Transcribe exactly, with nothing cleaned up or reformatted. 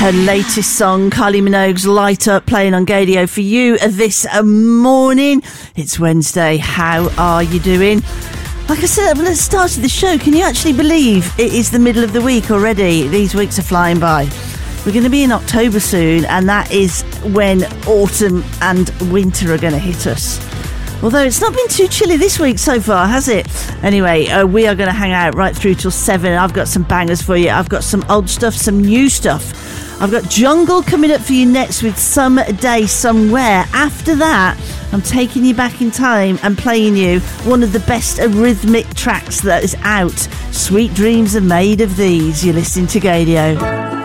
her latest song, Kylie Minogue's Light Up, playing on Gadio for you this morning. It's Wednesday. How are you doing? Like I said, let's start the show. Can you actually believe it is the middle of the week already? These weeks are flying by. We're going to be in October soon, and that is when autumn and winter are going to hit us. Although it's not been too chilly this week so far, has it? Anyway, uh, we are going to hang out right through till seven. I've got some bangers for you. I've got some old stuff, some new stuff. I've got Jungle coming up for you next with Some Day Somewhere. After that, I'm taking you back in time and playing you one of the best rhythmic tracks that is out. Sweet Dreams Are Made of These. You're listening to Gadio.